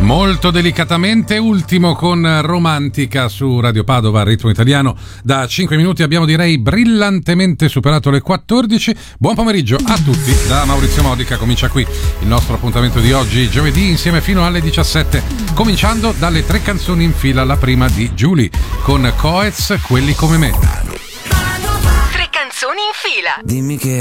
Molto delicatamente, ultimo con Romantica su Radio Padova, ritmo italiano. Da 5 minuti abbiamo, direi, brillantemente superato le 14. Buon pomeriggio a tutti da Maurizio Modica. Comincia qui il nostro appuntamento di oggi, giovedì, insieme fino alle 17, cominciando dalle 3 canzoni in fila. La prima di Julie con Coez, Quelli come me. 3 canzoni in fila. Dimmi che